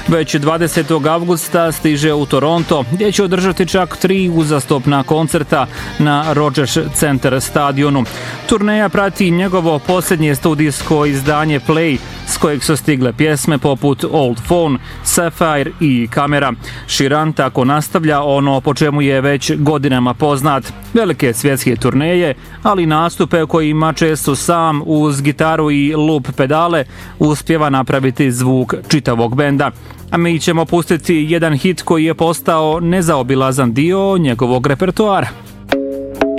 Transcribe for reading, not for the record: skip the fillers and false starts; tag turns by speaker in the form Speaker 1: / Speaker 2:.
Speaker 1: Već 20. avgusta stiže u Toronto, gdje će održati čak 3 uzastopna koncerta na Rogers Centre stadionu. Turneja prati njegovo posljednje studijsko izdanje Play, s kojeg su stigle pjesme poput Old Phone, Sapphire i Kamera. Sheeran tako nastavlja ono po čemu je već godinama poznat. Velike svjetske turneje, ali nastupe kojima često sam uz gitaru i loop pedale uspjeva napraviti zvuk čitavog benda. A mi ćemo pustiti jedan hit koji je postao nezaobilazan dio njegovog repertoara.